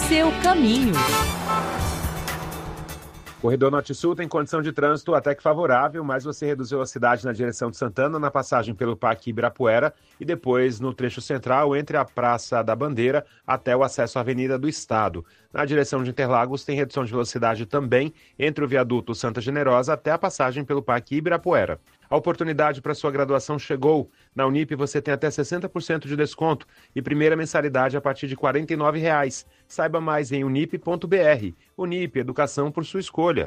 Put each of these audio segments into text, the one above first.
seu caminho. Corredor Norte-Sul tem condição de trânsito até que favorável, mas você reduziu a velocidade na direção de Santana, na passagem pelo Parque Ibirapuera e depois no trecho central entre a Praça da Bandeira até o acesso à Avenida do Estado. Na direção de Interlagos tem redução de velocidade também entre o viaduto Santa Generosa até a passagem pelo Parque Ibirapuera. A oportunidade para sua graduação chegou. Na Unip você tem até 60% de desconto e primeira mensalidade a partir de R$ 49,00. Saiba mais em unip.br. Unip, educação por sua escolha.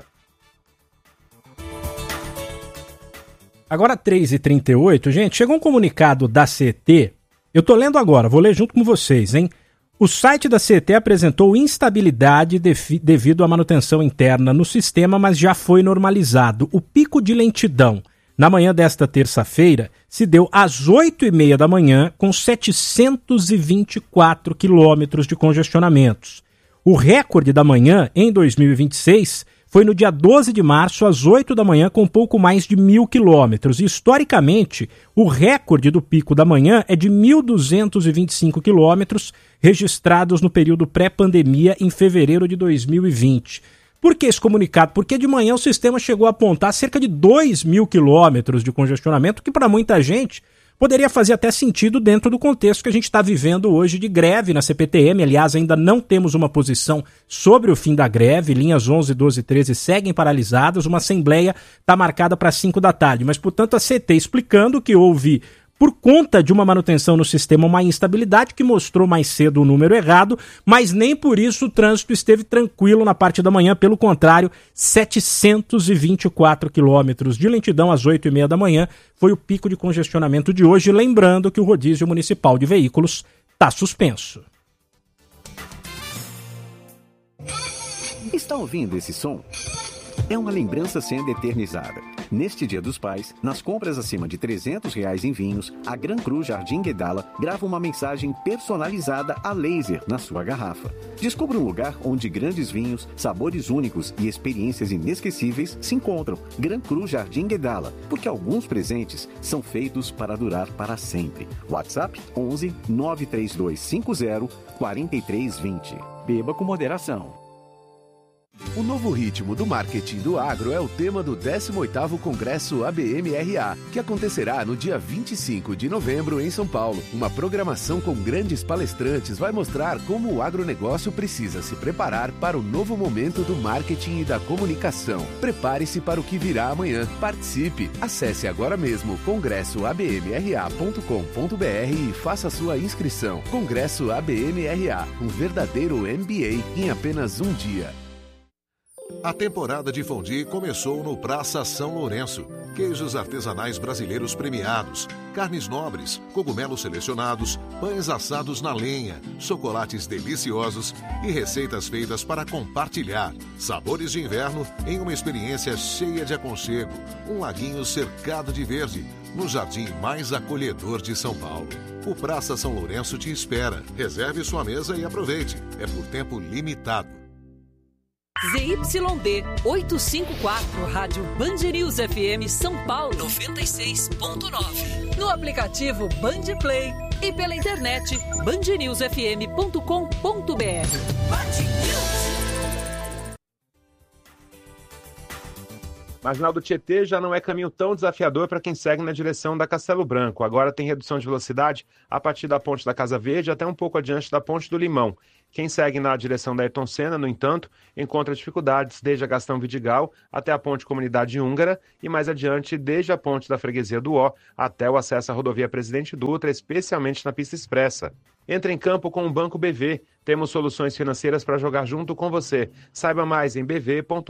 Agora 3h38, gente, chegou um comunicado da CET. Eu tô lendo agora, vou ler junto com vocês, hein? O site da CET apresentou instabilidade devido à manutenção interna no sistema, mas já foi normalizado. O pico de lentidão na manhã desta terça-feira se deu às 8h30 da manhã, com 724 quilômetros de congestionamentos. O recorde da manhã, em 2026, foi no dia 12 de março, às 8 da manhã, com pouco mais de 1.000 quilômetros. Historicamente, o recorde do pico da manhã é de 1.225 quilômetros, registrados no período pré-pandemia, em fevereiro de 2020. Por que esse comunicado? Porque de manhã o sistema chegou a apontar cerca de 2.000 quilômetros de congestionamento, que para muita gente poderia fazer até sentido dentro do contexto que a gente está vivendo hoje de greve na CPTM. Aliás, ainda não temos uma posição sobre o fim da greve. Linhas 11, 12 e 13 seguem paralisadas. Uma assembleia está marcada para 5 da tarde. Mas, portanto, a CT explicando que houve, por conta de uma manutenção no sistema, uma instabilidade que mostrou mais cedo o número errado, mas nem por isso o trânsito esteve tranquilo na parte da manhã. Pelo contrário, 724 quilômetros de lentidão às 8h30 da manhã foi o pico de congestionamento de hoje. Lembrando que o rodízio municipal de veículos está suspenso. Está ouvindo esse som? É uma lembrança sendo eternizada. Neste Dia dos Pais, nas compras acima de R$300 em vinhos, a Gran Cru Jardim Guedala grava uma mensagem personalizada a laser na sua garrafa. Descubra um lugar onde grandes vinhos, sabores únicos e experiências inesquecíveis se encontram. Gran Cru Jardim Guedala, porque alguns presentes são feitos para durar para sempre. WhatsApp 11 93250 4320. Beba com moderação. O novo ritmo do marketing do agro é o tema do 18º Congresso ABM-RA, que acontecerá no dia 25 de novembro em São Paulo. Uma programação com grandes palestrantes vai mostrar como o agronegócio precisa se preparar para o novo momento do marketing e da comunicação. Prepare-se para o que virá amanhã. Participe! Acesse agora mesmo congressoabmra.com.br e faça sua inscrição. Congresso ABM-RA, um verdadeiro MBA em apenas um dia. A temporada de fondue começou no Praça São Lourenço. Queijos artesanais brasileiros premiados, carnes nobres, cogumelos selecionados, pães assados na lenha, chocolates deliciosos e receitas feitas para compartilhar. Sabores de inverno em uma experiência cheia de aconchego. Um laguinho cercado de verde, no jardim mais acolhedor de São Paulo. O Praça São Lourenço te espera. Reserve sua mesa e aproveite. É por tempo limitado. ZYD 854, Rádio Band News FM São Paulo 96.9. No aplicativo Band Play e pela internet bandnewsfm.com.br. Band News. Marginal do Tietê já não é caminho tão desafiador para quem segue na direção da Castelo Branco. Agora tem redução de velocidade a partir da Ponte da Casa Verde até um pouco adiante da Ponte do Limão. Quem segue na direção da Ayrton Senna, no entanto, encontra dificuldades desde a Gastão Vidigal até a Ponte Comunidade Húngara e mais adiante desde a Ponte da Freguesia do Ó até o acesso à rodovia Presidente Dutra, especialmente na pista expressa. Entre em campo com o Banco BV. Temos soluções financeiras para jogar junto com você. Saiba mais em bv.com.br.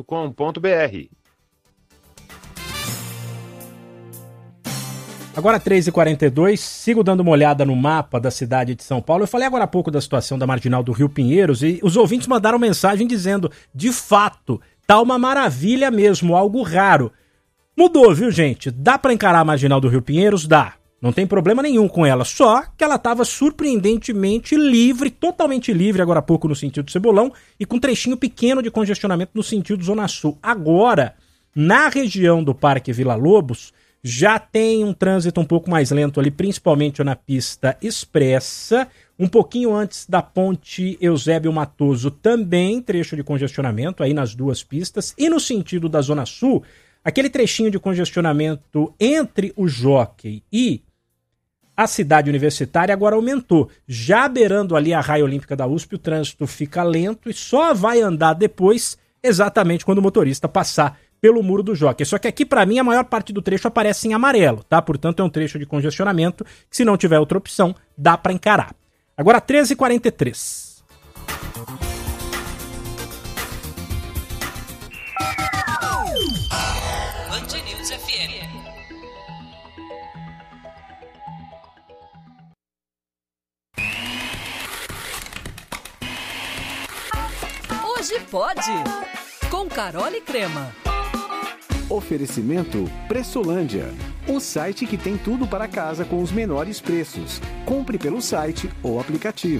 Agora 3h42, sigo dando uma olhada no mapa da cidade de São Paulo. Eu falei agora há pouco da situação da Marginal do Rio Pinheiros e os ouvintes mandaram mensagem dizendo, de fato, tá uma maravilha mesmo, algo raro. Mudou, viu, gente? Dá para encarar a Marginal do Rio Pinheiros? Dá. Não tem problema nenhum com ela, só que ela estava surpreendentemente livre, totalmente livre agora há pouco no sentido Cebolão e com um trechinho pequeno de congestionamento no sentido Zona Sul. Agora, na região do Parque Vila Lobos, já tem um trânsito um pouco mais lento ali, principalmente na pista expressa, Um pouquinho antes da ponte Eusébio Matoso, também trecho de congestionamento aí nas duas pistas. E no sentido da Zona Sul, aquele trechinho de congestionamento entre o Jockey e a cidade universitária agora aumentou. Já beirando ali a raia olímpica da USP, o trânsito fica lento e só vai andar depois, exatamente quando o motorista passar pelo muro do Jockey. Só que aqui, para mim, a maior parte do trecho aparece em amarelo, tá? Portanto, é um trecho de congestionamento que, se não tiver outra opção, dá para encarar. Agora, 13h43. Band News FM. Hoje pode. Com Carol e Crema. Oferecimento Pressolândia, o site que tem tudo para casa com os menores preços. Compre pelo site ou aplicativo.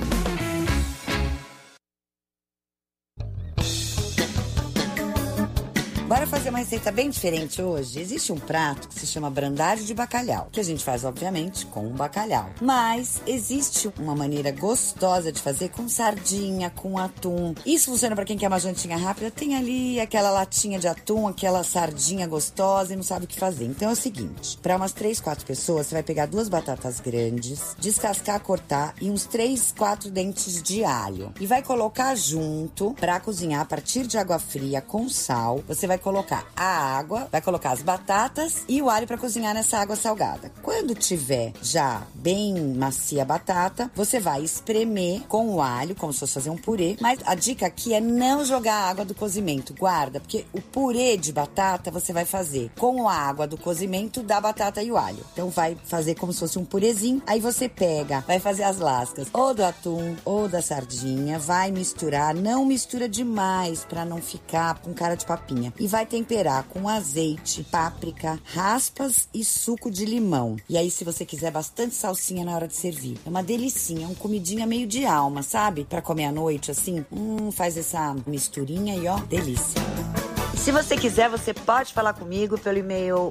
Bora fazer uma receita bem diferente hoje? Existe um prato que se chama brandade de bacalhau, que a gente faz, obviamente, com bacalhau. Mas existe uma maneira gostosa de fazer com sardinha, com atum. Isso funciona para quem quer uma jantinha rápida. Tem ali aquela latinha de atum, aquela sardinha gostosa e não sabe o que fazer. Então é o seguinte, para umas 3, 4 pessoas, você vai pegar 2 batatas grandes, descascar, cortar e uns 3, 4 dentes de alho. E vai colocar junto para cozinhar a partir de água fria com sal. Você vai colocar a água, vai colocar as batatas e o alho para cozinhar nessa água salgada. Quando tiver já bem macia a batata, você vai espremer com o alho, como se fosse fazer um purê. Mas a dica aqui é não jogar a água do cozimento. Guarda, porque o purê de batata você vai fazer com a água do cozimento da batata e o alho. Então vai fazer como se fosse um purezinho. Aí você pega, vai fazer as lascas ou do atum ou da sardinha, vai misturar. Não mistura demais para não ficar com cara de papinha. E vai temperar com azeite, páprica, raspas e suco de limão. E aí, se você quiser, bastante salsinha na hora de servir. É uma delicinha, é uma comidinha meio de alma, sabe? Pra comer à noite, assim. Faz essa misturinha e ó, delícia. Se você quiser, você pode falar comigo pelo e-mail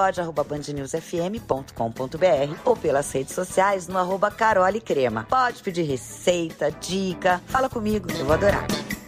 hojepode@bandnewsfm.com.br ou pelas redes sociais no @Carol e Crema. Pode pedir receita, dica, fala comigo, eu vou adorar.